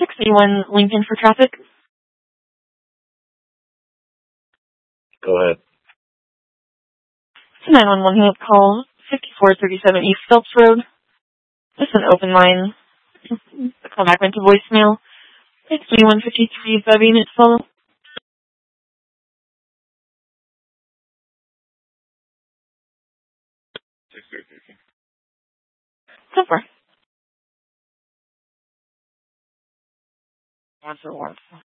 681 Lincoln for traffic. Go ahead. 911 hang up call, 5437 East Phelps Road. This is an open line. The call back went to voicemail. It's 2153 5 minutes follow. So far. Answer once.